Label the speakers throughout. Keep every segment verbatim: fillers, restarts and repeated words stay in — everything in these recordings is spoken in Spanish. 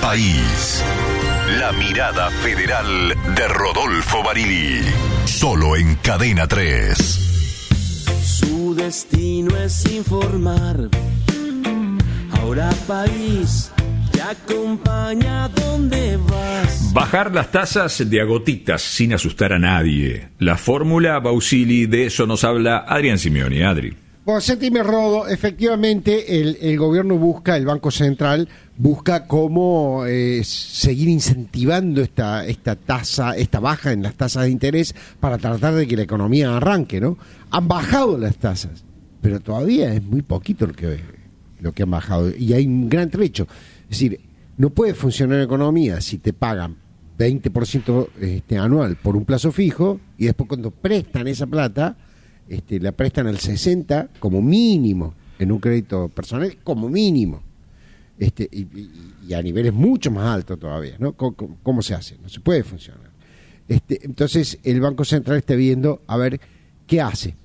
Speaker 1: País. La mirada federal de Rodolfo Barili. Solo en Cadena tres.
Speaker 2: Su destino es informar. Ahora País te acompaña donde vas.
Speaker 3: Bajar las tasas de a gotitas sin asustar a nadie. La fórmula Bausili, de eso nos habla Adrián Simioni. Adri.
Speaker 4: Bueno, sentime, Rodo, efectivamente el, el gobierno busca, el Banco Central busca cómo eh, seguir incentivando esta esta tasa, esta baja en las tasas de interés para tratar de que la economía arranque, ¿no? Han bajado las tasas, pero todavía es muy poquito lo que, lo que han bajado y hay un gran trecho. Es decir, no puede funcionar la economía si te pagan veinte por ciento este, anual por un plazo fijo y después cuando prestan esa plata, este, la prestan al sesenta como mínimo en un crédito personal, como mínimo. Este, y, y, y a niveles mucho más altos todavía, ¿no? ¿Cómo, cómo, cómo se hace? No se puede funcionar. Este, entonces el Banco Central está viendo a ver qué hace.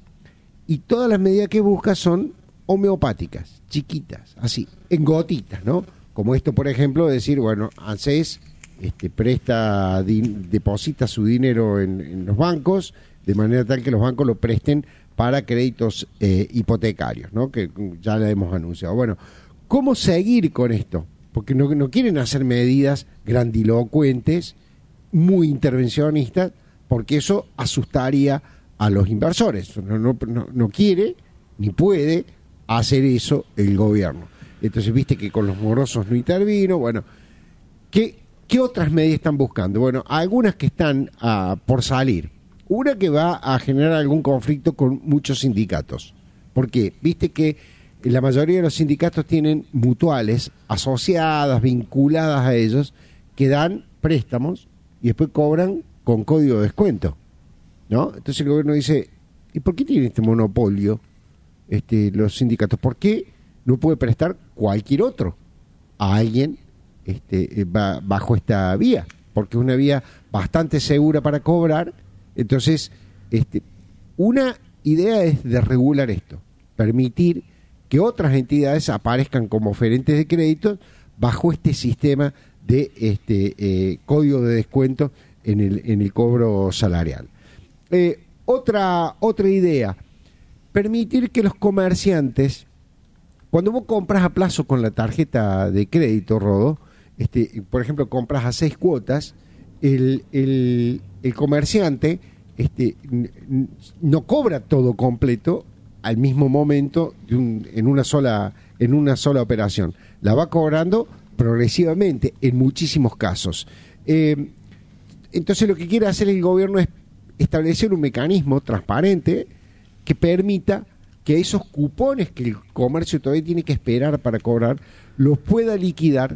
Speaker 4: Y todas las medidas que busca son homeopáticas, chiquitas, así, en gotitas, ¿no? Como esto, por ejemplo, decir, bueno, ANSES este, presta, din, deposita su dinero en, en los bancos, de manera tal que los bancos lo presten para créditos eh, hipotecarios, ¿no? Que ya le hemos anunciado. Bueno, ¿cómo seguir con esto? Porque no, no quieren hacer medidas grandilocuentes, muy intervencionistas, porque eso asustaría a los inversores. No, no, no, no quiere ni puede hacer eso el gobierno. Entonces, viste que con los morosos no intervino. Bueno, ¿qué, qué otras medidas están buscando? Bueno, algunas que están uh, por salir. Una que va a generar algún conflicto con muchos sindicatos. ¿Por qué? Viste que la mayoría de los sindicatos tienen mutuales asociadas, vinculadas a ellos, que dan préstamos y después cobran con código de descuento, ¿no? Entonces el gobierno dice, ¿y por qué tienen este monopolio este, los sindicatos? ¿Por qué no puede prestar cualquier otro a alguien este, va, bajo esta vía? Porque es una vía bastante segura para cobrar. Entonces, este, una idea es de regular esto, permitir que otras entidades aparezcan como oferentes de créditos bajo este sistema de este eh, código de descuento en el en el cobro salarial. Eh, otra otra idea, permitir que los comerciantes, cuando vos compras a plazo con la tarjeta de crédito, Rodo, este, por ejemplo, compras a seis cuotas, el, el, el comerciante este, no cobra todo completo al mismo momento de un, en una sola en una sola operación. La va cobrando progresivamente en muchísimos casos. Eh, entonces lo que quiere hacer el gobierno es establecer un mecanismo transparente que permita que esos cupones que el comercio todavía tiene que esperar para cobrar los pueda liquidar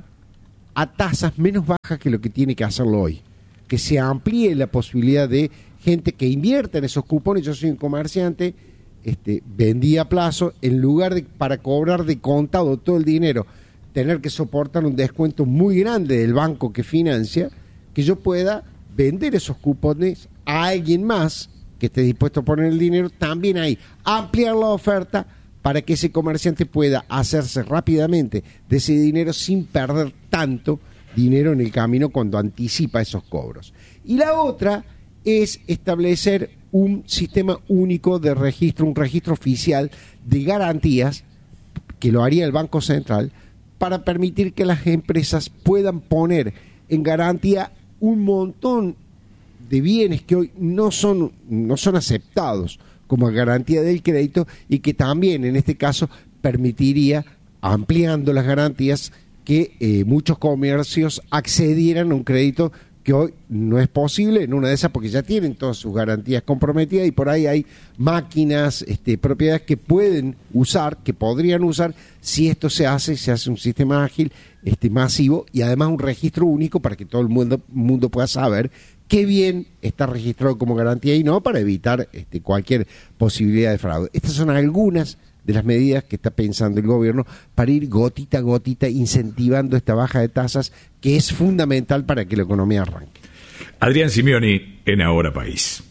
Speaker 4: a tasas menos bajas que lo que tiene que hacerlo hoy. Que se amplíe la posibilidad de gente que invierta en esos cupones. Yo soy un comerciante, este, vendí a plazo, en lugar de para cobrar de contado todo el dinero, tener que soportar un descuento muy grande del banco que financia, que yo pueda vender esos cupones a alguien más que esté dispuesto a poner el dinero, también ahí, ampliar la oferta para que ese comerciante pueda hacerse rápidamente de ese dinero sin perder tanto dinero en el camino cuando anticipa esos cobros. Y la otra es establecer un sistema único de registro, un registro oficial de garantías, que lo haría el Banco Central, para permitir que las empresas puedan poner en garantía un montón de bienes que hoy no son, no son aceptados como garantía del crédito, y que también en este caso permitiría, ampliando las garantías, que eh, muchos comercios accedieran a un crédito que hoy no es posible en una de esas, porque ya tienen todas sus garantías comprometidas y por ahí hay máquinas, este, propiedades que pueden usar, que podrían usar, si esto se hace, se hace un sistema ágil, este, masivo, y además un registro único para que todo el mundo, mundo pueda saber qué bien está registrado como garantía y no, para evitar este, cualquier posibilidad de fraude. Estas son algunas de las medidas que está pensando el gobierno para ir gotita a gotita incentivando esta baja de tasas, que es fundamental para que la economía arranque.
Speaker 3: Adrián Simioni en Ahora País.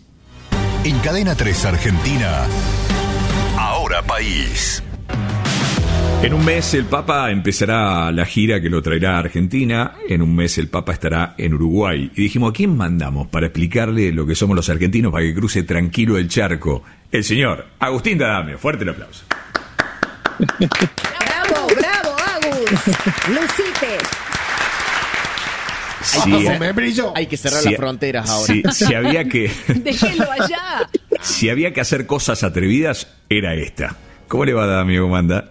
Speaker 1: En Cadena tres Argentina, Ahora País.
Speaker 3: En un mes el Papa empezará la gira que lo traerá a Argentina. En un mes el Papa estará en Uruguay. Y dijimos, ¿a quién mandamos para explicarle lo que somos los argentinos para que cruce tranquilo el charco? El señor Agustín D'Adamio. Fuerte el aplauso.
Speaker 5: ¡Bravo, bravo, Agus! ¡Lucite!
Speaker 3: Si,
Speaker 6: Ay, me brilló. Hay que cerrar
Speaker 3: si,
Speaker 6: las fronteras ahora.
Speaker 3: Si, si había que...
Speaker 5: ¡Déjenlo allá!
Speaker 3: Si había que hacer cosas atrevidas, era esta. ¿Cómo le va, D'Adamio? ¿Cómo anda?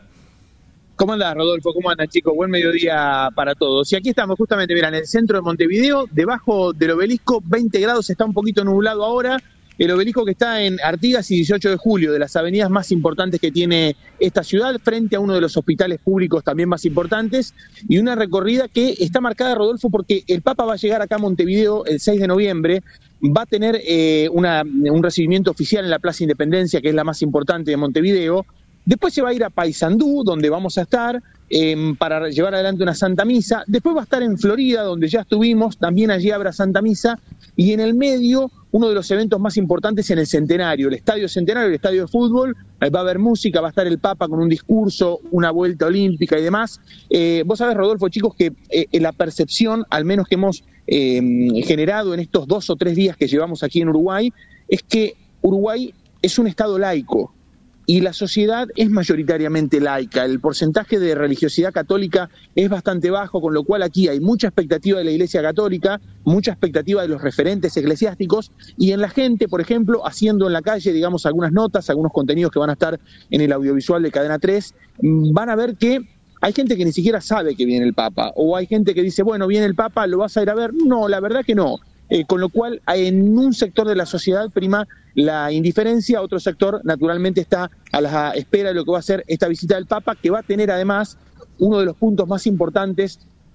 Speaker 7: ¿Cómo andás, Rodolfo? ¿Cómo andan, chicos? Buen mediodía para todos. Y aquí estamos justamente, mira, en el centro de Montevideo, debajo del obelisco, veinte grados, está un poquito nublado ahora. El obelisco que está en Artigas y dieciocho de julio, de las avenidas más importantes que tiene esta ciudad, frente a uno de los hospitales públicos también más importantes, y una recorrida que está marcada, Rodolfo, porque el Papa va a llegar acá a Montevideo el seis de noviembre, va a tener eh, una, un recibimiento oficial en la Plaza Independencia, que es la más importante de Montevideo. Después se va a ir a Paysandú, donde vamos a estar, eh, para llevar adelante una Santa Misa. Después va a estar en Florida, donde ya estuvimos, también allí habrá Santa Misa. Y en el medio, uno de los eventos más importantes en el Centenario, el Estadio Centenario, el Estadio de Fútbol. Eh, va a haber música, va a estar el Papa con un discurso, una vuelta olímpica y demás. Eh, vos sabés, Rodolfo, chicos, que eh, la percepción, al menos que hemos eh, generado en estos dos o tres días que llevamos aquí en Uruguay, es que Uruguay es un Estado laico. Y la sociedad es mayoritariamente laica, el porcentaje de religiosidad católica es bastante bajo, con lo cual aquí hay mucha expectativa de la Iglesia Católica, mucha expectativa de los referentes eclesiásticos, y en la gente, por ejemplo, haciendo en la calle, digamos, algunas notas, algunos contenidos que van a estar en el audiovisual de Cadena tres, van a ver que hay gente que ni siquiera sabe que viene el Papa, o hay gente que dice, bueno, viene el Papa, ¿lo vas a ir a ver? No, la verdad que no. Eh, con lo cual, en un sector de la sociedad prima la indiferencia, otro sector naturalmente está a la espera de lo que va a ser esta visita del Papa, que va a tener además uno de los puntos más importantes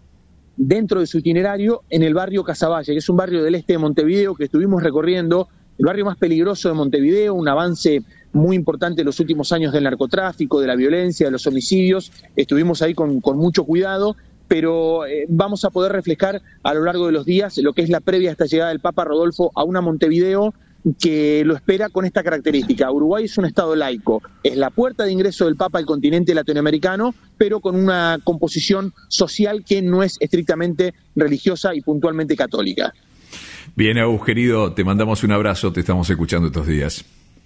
Speaker 7: dentro de su itinerario en el barrio Casaballe, que es un barrio del este de Montevideo que estuvimos recorriendo, el barrio más peligroso de Montevideo, un avance muy importante en los últimos años del narcotráfico, de la violencia, de los homicidios. Estuvimos ahí con, con mucho cuidado, pero eh, vamos a poder reflejar a lo largo de los días lo que es la previa a esta llegada del Papa, Rodolfo, a una Montevideo que lo espera con esta característica. Uruguay es un estado laico, es la puerta de ingreso del Papa al continente latinoamericano, pero con una composición social que no es estrictamente religiosa y puntualmente católica.
Speaker 3: Bien, Agus, querido, te mandamos un abrazo, te estamos escuchando estos días.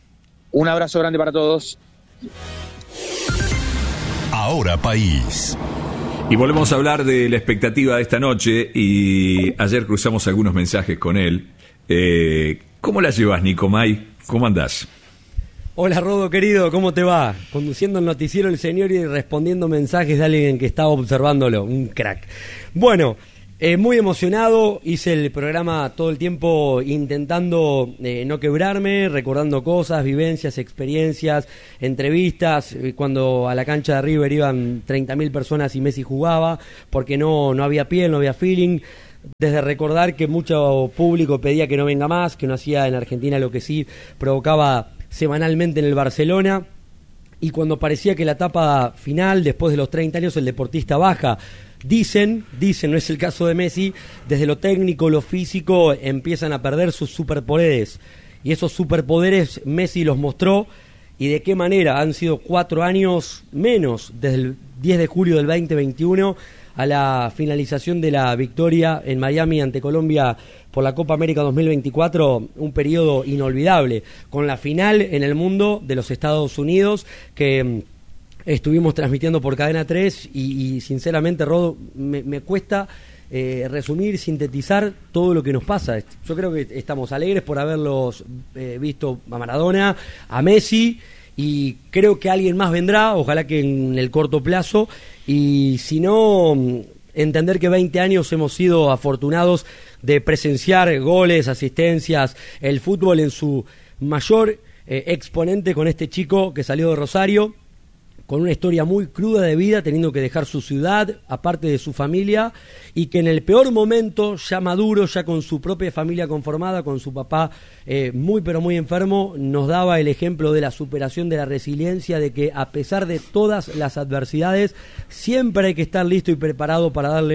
Speaker 7: Un abrazo grande para todos.
Speaker 1: Ahora País.
Speaker 3: Y volvemos a hablar de la expectativa de esta noche, y ayer cruzamos algunos mensajes con él. Eh, ¿Cómo la llevas, Nicomay? ¿Cómo andás?
Speaker 8: Hola, Rodo, querido, ¿cómo te va? Conduciendo el noticiero el señor y respondiendo mensajes de alguien que estaba observándolo, un crack. Bueno, eh, muy emocionado, hice el programa todo el tiempo intentando eh, no quebrarme, recordando cosas, vivencias, experiencias, entrevistas, eh, cuando a la cancha de River iban treinta mil personas y Messi jugaba, porque no, no había piel, no había feeling. Desde recordar que mucho público pedía que no venga más, que no hacía en Argentina lo que sí provocaba semanalmente en el Barcelona, y cuando parecía que la etapa final, después de los treinta años, el deportista baja, dicen, dicen, no es el caso de Messi, desde lo técnico, lo físico, empiezan a perder sus superpoderes, y esos superpoderes Messi los mostró, y de qué manera. Han sido cuatro años menos, desde el diez de julio del veinte veintiuno a la finalización de la victoria en Miami ante Colombia por la Copa América dos mil veinticuatro, un periodo inolvidable, con la final en el mundo de los Estados Unidos, que estuvimos transmitiendo por Cadena tres, y, y sinceramente, Rodo, me, me cuesta eh, resumir, sintetizar todo lo que nos pasa. Yo creo que estamos alegres por haberlos eh, visto a Maradona, a Messi, y creo que alguien más vendrá, ojalá que en el corto plazo, y si no, entender que veinte años hemos sido afortunados de presenciar goles, asistencias, el fútbol en su mayor eh, exponente, con este chico que salió de Rosario, con una historia muy cruda de vida, teniendo que dejar su ciudad, aparte de su familia, y que en el peor momento, ya maduro, ya con su propia familia conformada, con su papá eh, muy pero muy enfermo, nos daba el ejemplo de la superación, de la resiliencia, de que a pesar de todas las adversidades, siempre hay que estar listo y preparado para darle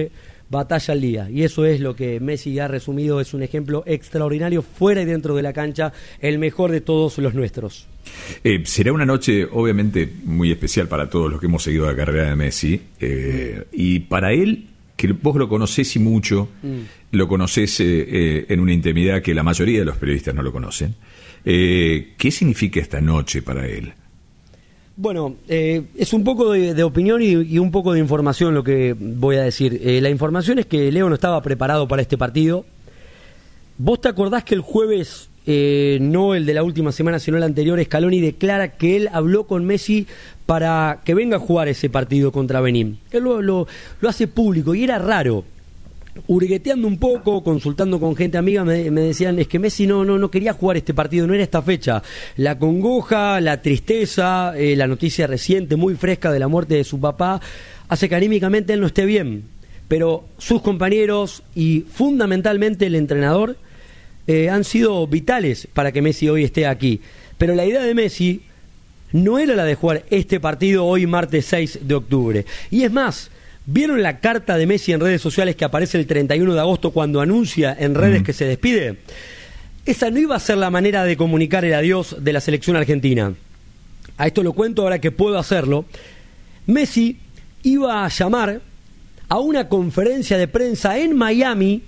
Speaker 8: batalla al día. Y eso es lo que Messi ha resumido, es un ejemplo extraordinario fuera y dentro de la cancha, el mejor de todos los nuestros.
Speaker 3: Eh, será una noche obviamente muy especial para todos los que hemos seguido la carrera de Messi, eh, y para él, que vos lo conocés y mucho, mm. lo conocés eh, eh, en una intimidad que la mayoría de los periodistas no lo conocen. Eh, ¿Qué significa esta noche para él?
Speaker 8: Bueno, eh, es un poco de, de opinión y, y un poco de información lo que voy a decir. Eh, la información es que Leo no estaba preparado para este partido. ¿Vos te acordás que el jueves, eh, no el de la última semana, sino el anterior, Scaloni declara que él habló con Messi para que venga a jugar ese partido contra Benín? Él lo, lo, lo hace público y era raro. Hurgueteando un poco, consultando con gente amiga, me, me decían, es que Messi no, no, no quería jugar este partido, no era esta fecha. La congoja, la tristeza, eh, la noticia reciente, muy fresca de la muerte de su papá, hace que anímicamente él no esté bien. Pero sus compañeros y fundamentalmente el entrenador eh, han sido vitales para que Messi hoy esté aquí. Pero la idea de Messi no era la de jugar este partido hoy martes seis de octubre. Y es más, ¿vieron la carta de Messi en redes sociales que aparece el treinta y uno de agosto cuando anuncia en redes mm. que se despide? Esa no iba a ser la manera de comunicar el adiós de la selección argentina. A esto lo cuento ahora que puedo hacerlo. Messi iba a llamar a una conferencia de prensa en Miami.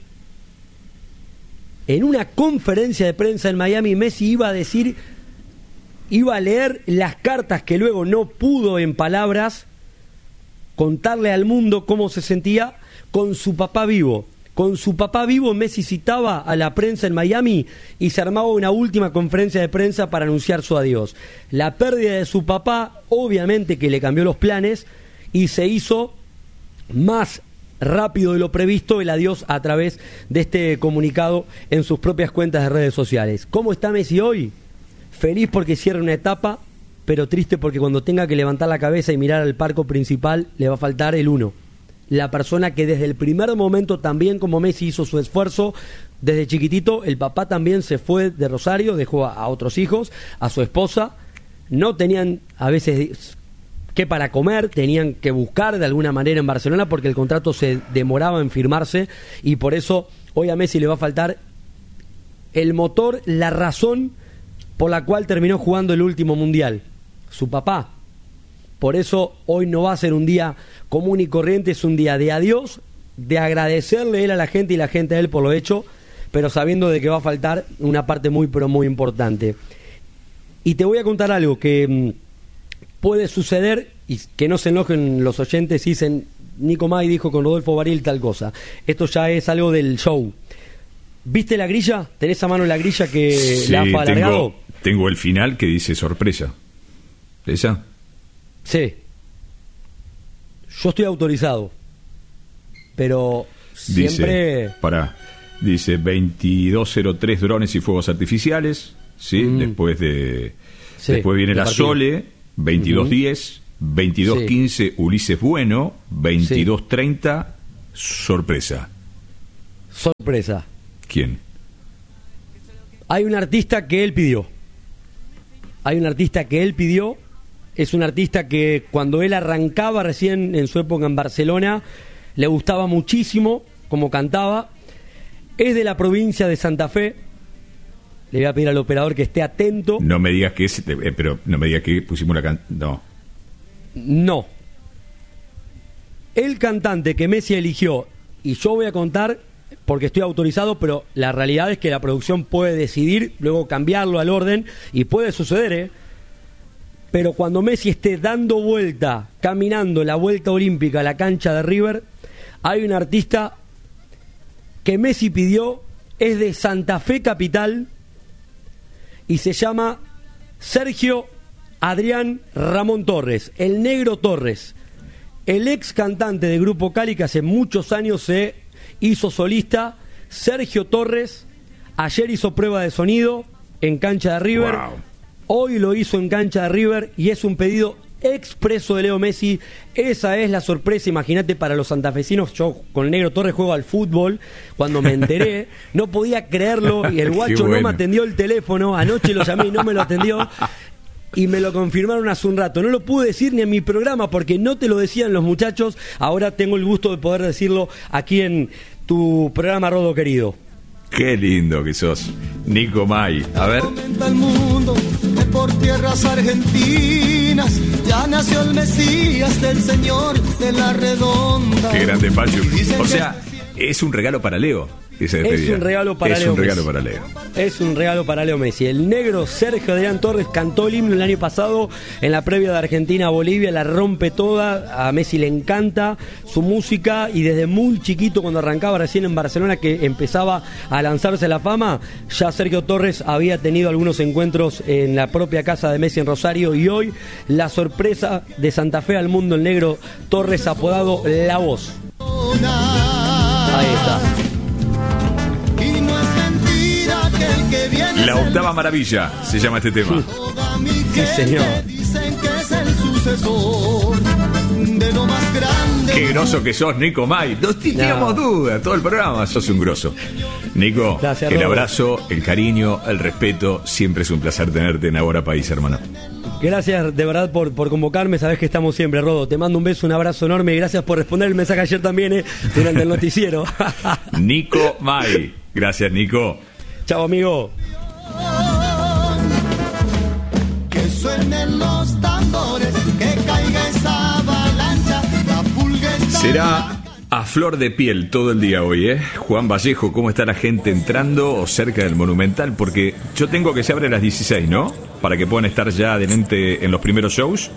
Speaker 8: En una conferencia de prensa en Miami, Messi iba a decir, iba a leer las cartas que luego no pudo en palabras contarle al mundo cómo se sentía con su papá vivo. Con su papá vivo, Messi citaba a la prensa en Miami y se armaba una última conferencia de prensa para anunciar su adiós. La pérdida de su papá, obviamente que le cambió los planes y se hizo más rápido de lo previsto el adiós a través de este comunicado en sus propias cuentas de redes sociales. ¿Cómo está Messi hoy? Feliz porque cierra una etapa, pero triste porque cuando tenga que levantar la cabeza y mirar al palco principal le va a faltar el uno. La persona que desde el primer momento, también como Messi hizo su esfuerzo desde chiquitito, el papá también se fue de Rosario, dejó a, a otros hijos, a su esposa, no tenían a veces qué para comer, tenían que buscar de alguna manera en Barcelona porque el contrato se demoraba en firmarse y por eso hoy a Messi le va a faltar el motor, la razón por la cual terminó jugando el último mundial. Su papá. Por eso hoy no va a ser un día común y corriente, es un día de adiós, de agradecerle él a la gente y la gente a él por lo hecho, pero sabiendo de que va a faltar una parte muy pero muy importante. Y te voy a contar algo que mmm, puede suceder y que no se enojen los oyentes si dicen Nico May dijo con Rodolfo Baril tal cosa. Esto ya es algo del show. ¿Viste la grilla? ¿Tenés a mano la grilla que
Speaker 3: sí,
Speaker 8: la ha alargado?
Speaker 3: Tengo, tengo el final que dice sorpresa. ¿Esa?
Speaker 8: Sí. Yo estoy autorizado. Pero siempre...
Speaker 3: Dice, pará, dice veintidós cero tres drones y fuegos artificiales, ¿sí? Mm. Después de... Sí, después viene la partido. Sole, veintidós diez, uh-huh. veintidós quince sí. Ulises Bueno, veintidós treinta, sí. Sorpresa.
Speaker 8: Sorpresa.
Speaker 3: ¿Quién?
Speaker 8: Hay un artista que él pidió. Hay un artista que él pidió. Es un artista que cuando él arrancaba recién en su época en Barcelona, le gustaba muchísimo como cantaba. Es de la provincia de Santa Fe. Le voy a pedir al operador que esté atento.
Speaker 3: No me digas que es, eh, pero no me digas que pusimos la can... No.
Speaker 8: No. El cantante que Messi eligió, y yo voy a contar porque estoy autorizado, pero la realidad es que la producción puede decidir, luego cambiarlo al orden, y puede suceder, ¿eh? Pero cuando Messi esté dando vuelta, caminando la vuelta olímpica a la cancha de River, hay un artista que Messi pidió, es de Santa Fe capital y se llama Sergio Adrián Ramón Torres, el Negro Torres, el ex cantante de Grupo Cali que hace muchos años se hizo solista. Sergio Torres ayer hizo prueba de sonido en cancha de River. Wow. Hoy lo hizo en cancha de River y es un pedido expreso de Leo Messi. Esa es la sorpresa, imagínate, para los santafesinos. Yo con el Negro Torres juego al fútbol. Cuando me enteré, no podía creerlo y el guacho bueno. no me atendió el teléfono. Anoche lo llamé y no me lo atendió. y me lo confirmaron hace un rato. No lo pude decir ni en mi programa porque no te lo decían los muchachos. Ahora tengo el gusto de poder decirlo aquí en tu programa, Rodo querido.
Speaker 3: Qué lindo que sos, Nico May. A ver.
Speaker 6: El mundo que por tierras argentinas ya nació el Mesías del Señor de la Redonda.
Speaker 3: Qué grande, Pachu. O sea, es un regalo para Leo. Es
Speaker 8: un regalo para
Speaker 3: es
Speaker 8: Leo.
Speaker 3: un regalo
Speaker 8: Messi.
Speaker 3: para Leo.
Speaker 8: Es un regalo para Leo Messi. El negro Sergio Adrián Torres cantó el himno el año pasado en la previa de Argentina a Bolivia, la rompe toda. A Messi le encanta su música y desde muy chiquito, cuando arrancaba recién en Barcelona, que empezaba a lanzarse a la fama, ya Sergio Torres había tenido algunos encuentros en la propia casa de Messi en Rosario, y hoy la sorpresa de Santa Fe al mundo, el negro Torres, apodado La Voz. Ahí está.
Speaker 3: La octava maravilla se llama este tema.
Speaker 8: Sí, señor.
Speaker 3: Qué groso que sos, Nico May. No teníamos no. duda, todo el programa sos un groso. Nico,
Speaker 8: gracias,
Speaker 3: el
Speaker 8: Robo.
Speaker 3: abrazo, el cariño, el respeto. Siempre es un placer tenerte en Ahora País, hermano.
Speaker 8: Gracias de verdad por, por convocarme. Sabés que estamos siempre, Rodo. Te mando un beso, un abrazo enorme y gracias por responder el mensaje ayer también, eh, durante el noticiero.
Speaker 3: Nico May. Gracias, Nico.
Speaker 8: Chao, amigo.
Speaker 6: Que suenen los tambores, que caiga esa avalancha, la pulga está...
Speaker 3: Será a flor de piel todo el día hoy, ¿eh? Juan Vallejo, ¿cómo está la gente entrando o cerca del Monumental? Porque yo tengo que se abre a las dieciséis, ¿no? Para que puedan estar ya adelante en los primeros shows.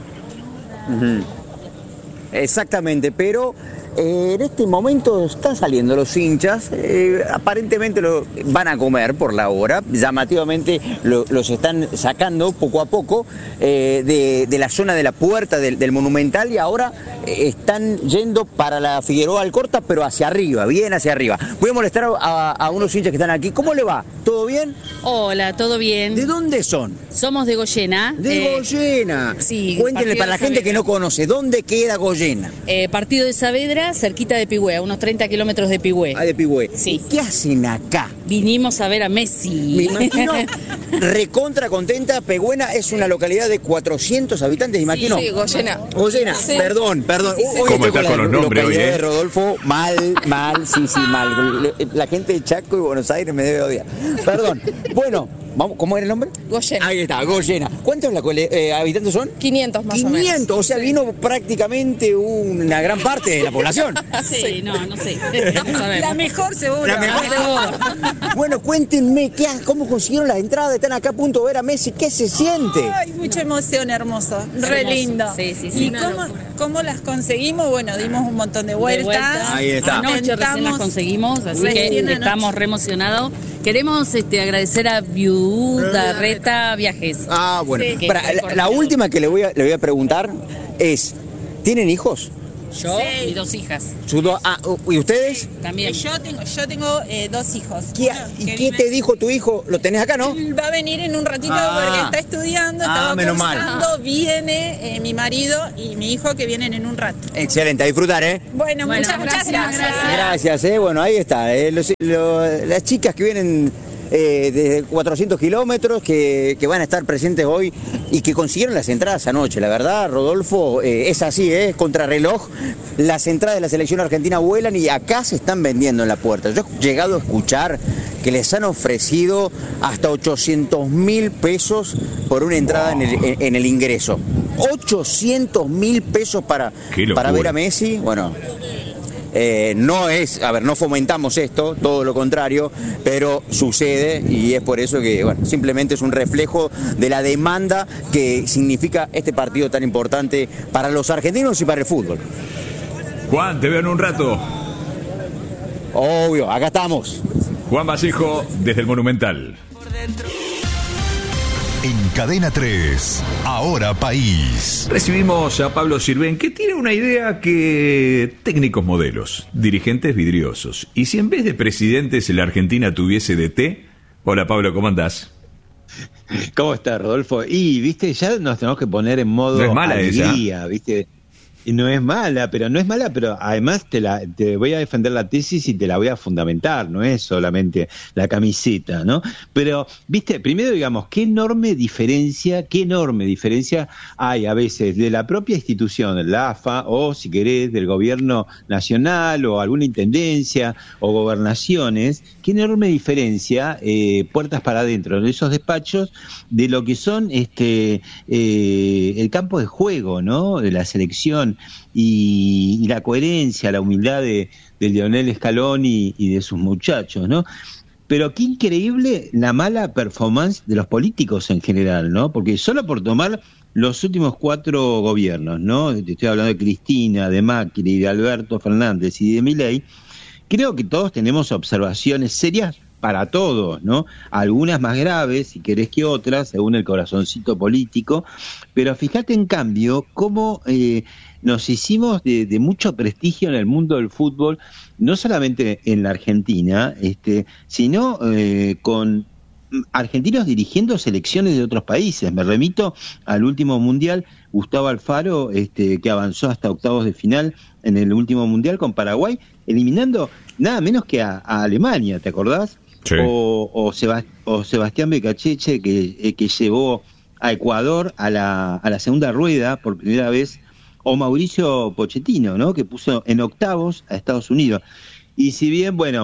Speaker 9: Uh-huh. Exactamente, pero... Eh, en este momento están saliendo los hinchas, eh, aparentemente lo van a comer por la hora, llamativamente lo, los están sacando poco a poco eh, de, de la zona de la puerta del, del Monumental, y ahora eh, están yendo para la Figueroa Alcorta, pero hacia arriba, bien hacia arriba. Voy a molestar a, a unos hinchas que están aquí. ¿Cómo le va? ¿Todo bien?
Speaker 10: Hola, ¿todo bien?
Speaker 9: ¿De dónde son?
Speaker 10: Somos de Goyena.
Speaker 9: De eh, Goyena.
Speaker 10: Sí.
Speaker 9: Cuéntenle para la gente que no conoce, ¿dónde queda Goyena?
Speaker 10: Eh, partido de Saavedra, cerquita de Pigüé, a unos treinta kilómetros de Pigüé.
Speaker 9: Ah, de Pigüé.
Speaker 10: Sí.
Speaker 9: ¿Qué hacen acá?
Speaker 10: Vinimos a ver a Messi.
Speaker 9: Me imagino, recontra contenta. Pigüena es una localidad de cuatrocientos habitantes, imagino.
Speaker 10: Sí, Goyena.
Speaker 9: Goyena,
Speaker 10: sí.
Speaker 9: perdón, perdón.
Speaker 3: Sí, sí. Hoy ¿Cómo está con los nombres hoy, eh?
Speaker 9: de Rodolfo, mal, mal, sí, sí, mal. La gente de Chaco y Buenos Aires me debe odiar. Perdón. Bueno, vamos, ¿cómo era el nombre?
Speaker 10: Goyena.
Speaker 9: Ahí está, Goyena. ¿Cuántos la, eh, habitantes son?
Speaker 10: quinientos más
Speaker 9: quinientos,
Speaker 10: o menos.
Speaker 9: o sea, vino prácticamente una gran parte de la población.
Speaker 10: Sí, no, no sé. La mejor seguro.
Speaker 9: La mejor seguro. Bueno, cuéntenme, ¿qué, ¿cómo consiguieron las entradas? Están acá a punto de ver a Messi. ¿Qué se siente?
Speaker 11: Ay, mucha emoción, hermoso. Re
Speaker 10: Hermoso.
Speaker 11: lindo.
Speaker 10: Sí, sí, sí.
Speaker 11: ¿Y cómo, cómo las conseguimos? Bueno, dimos un montón de vueltas.
Speaker 10: De vuelta.
Speaker 9: Ahí está.
Speaker 10: Anoche recién las conseguimos, así que
Speaker 11: anoche.
Speaker 10: estamos re emocionados. Queremos este, agradecer a Viuda Reta Viajes.
Speaker 9: Ah, bueno.
Speaker 10: Sí,
Speaker 9: Para, la, la última que le voy, a, le voy a preguntar es, ¿tienen hijos?
Speaker 10: Yo
Speaker 11: Sí.
Speaker 10: y dos hijas.
Speaker 9: Sus dos- ah, ¿y ustedes?
Speaker 10: También.
Speaker 11: Yo tengo, yo tengo eh, dos hijos.
Speaker 9: ¿Qué,
Speaker 11: Uno
Speaker 9: ¿Y
Speaker 11: que
Speaker 9: qué
Speaker 11: vive-
Speaker 9: te dijo tu hijo? ¿Lo tenés acá, no?
Speaker 11: Va a venir en un ratito
Speaker 9: Ah.
Speaker 11: porque está estudiando,
Speaker 9: Ah,
Speaker 11: estaba
Speaker 9: menos mal.
Speaker 11: cursando, viene eh, mi marido y mi hijo que vienen en un rato.
Speaker 9: Excelente, a disfrutar, ¿eh?
Speaker 11: Bueno,
Speaker 10: Bueno,
Speaker 11: muchas, muchas
Speaker 10: gracias,
Speaker 11: gracias.
Speaker 10: gracias.
Speaker 9: Gracias, ¿eh? Bueno, ahí está. eh, los- lo- las chicas que vienen eh, desde cuatrocientos kilómetros, que, que van a estar presentes hoy y que consiguieron las entradas anoche. La verdad, Rodolfo, eh, es así, ¿eh? Es contrarreloj. Las entradas de la selección argentina vuelan y acá se están vendiendo en la puerta. Yo he llegado a escuchar que les han ofrecido hasta ochocientos mil pesos por una entrada en el, en- en el ingreso. ochocientos mil pesos para,
Speaker 3: Qué locura.
Speaker 9: para ver a Messi. Bueno, eh, no es, a ver, no fomentamos esto, todo lo contrario, pero sucede y es por eso que, bueno, simplemente es un reflejo de la demanda que significa este partido tan importante para los argentinos y para el fútbol.
Speaker 3: Juan, te veo en un rato.
Speaker 9: Obvio, acá estamos.
Speaker 3: Juan Vallejo, desde el Monumental.
Speaker 1: En Cadena tres, Ahora País.
Speaker 3: Recibimos a Pablo Sirven, que tiene una idea que técnicos modelos, dirigentes vidriosos. ¿Y si en vez de presidentes la Argentina tuviese D T? Hola Pablo, ¿cómo andás?
Speaker 12: ¿Cómo está, Rodolfo? Y, viste, ya nos tenemos que poner en modo
Speaker 3: No es mala
Speaker 12: alegría, viste. No es mala, pero no es mala, pero además te la te voy a defender la tesis y te la voy a fundamentar, no es solamente la camiseta, ¿no? Pero, viste, primero digamos, qué enorme diferencia, qué enorme diferencia hay a veces de la propia institución, la A F A, o si querés, del gobierno nacional, o alguna intendencia, o gobernaciones, qué enorme diferencia, eh, puertas para adentro de esos despachos, de lo que son este eh, el campo de juego, ¿no? De la selección. Y, y la coherencia, la humildad de, de Lionel Scaloni y de sus muchachos, ¿no? Pero qué increíble la mala performance de los políticos en general, ¿no? Porque solo por tomar los últimos cuatro gobiernos, ¿no? Te estoy hablando de Cristina, de Macri, de Alberto Fernández y de Milei, creo que todos tenemos observaciones serias para todos, ¿no? Algunas más graves, si querés, que otras, según el corazoncito político, pero fíjate en cambio cómo eh, nos hicimos de, de mucho prestigio en el mundo del fútbol, no solamente en la Argentina, este, sino eh, con argentinos dirigiendo selecciones de otros países. Me remito al último mundial, Gustavo Alfaro, este, que avanzó hasta octavos de final en el último mundial con Paraguay, eliminando nada menos que a, a Alemania, ¿te acordás? Sí. O, o, Sebast- o Sebastián Becacheche, que, eh, que llevó a Ecuador a la, a la segunda rueda por primera vez, o Mauricio Pochettino, ¿no? Que puso en octavos a Estados Unidos. Y si bien, bueno,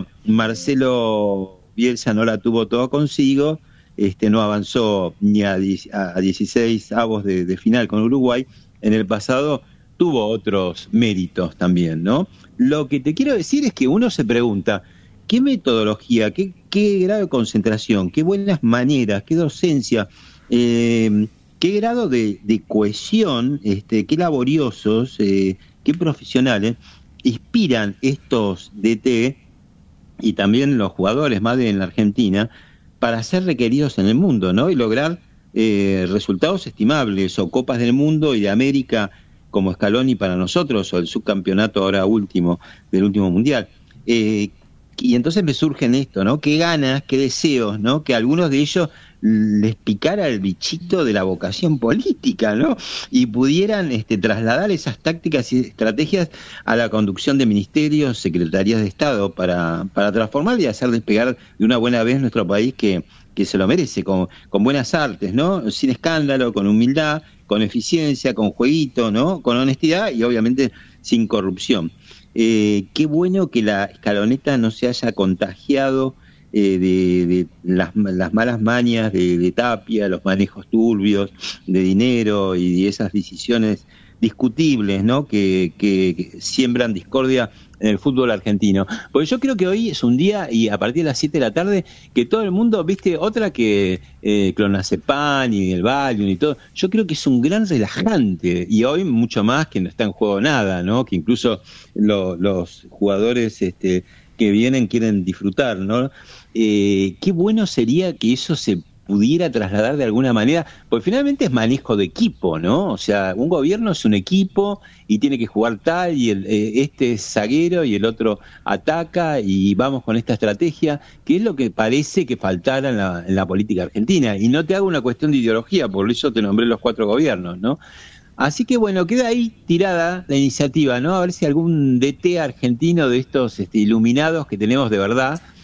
Speaker 12: Marcelo Bielsa no la tuvo todo consigo, este no avanzó ni a, a dieciséis avos de, de final con Uruguay, en el pasado tuvo otros méritos también, ¿no? Lo que te quiero decir es que uno se pregunta, ¿qué metodología, qué, qué grado de concentración, qué buenas maneras, qué docencia, eh, qué grado de, de cohesión, este, qué laboriosos, eh, qué profesionales inspiran estos D T y también los jugadores más de en la Argentina para ser requeridos en el mundo, ¿no? Y lograr eh, resultados estimables, o Copas del Mundo y de América como Scaloni para nosotros, o el subcampeonato ahora último del último mundial. Eh, y entonces me surgen esto, ¿no? Qué ganas, qué deseos, ¿no? Que algunos de ellos les picara el bichito de la vocación política, ¿no? Y pudieran este, trasladar esas tácticas y estrategias a la conducción de ministerios, secretarías de Estado, para, para transformar y hacer despegar de una buena vez nuestro país que, que se lo merece, con, con buenas artes, ¿no? Sin escándalo, con humildad, con eficiencia, con jueguito, ¿no? Con honestidad y obviamente sin corrupción. Eh, qué bueno que la escaloneta no se haya contagiado eh, de, de las, las malas mañas de, de Tapia, los manejos turbios de dinero y de esas decisiones discutibles, ¿no? Que, que, que siembran discordia en el fútbol argentino. Porque yo creo que hoy es un día, y a partir de las siete de la tarde, que todo el mundo, viste, otra que eh, clonazepam y el Valium y todo, yo creo que es un gran relajante, y hoy mucho más que no está en juego nada, ¿no? Que incluso lo, los jugadores este, que vienen quieren disfrutar, ¿no? Eh, qué bueno sería que eso se pudiera trasladar de alguna manera, porque finalmente es manejo de equipo, ¿no? O sea, un gobierno es un equipo y tiene que jugar tal, y el, eh, este es zaguero y el otro ataca, y vamos con esta estrategia, que es lo que parece que faltara en la, en la política argentina. Y no te hago una cuestión de ideología, por eso te nombré los cuatro gobiernos, ¿no? Así que bueno, queda ahí tirada la iniciativa, ¿no? A ver si algún D T argentino de estos este, iluminados que tenemos de verdad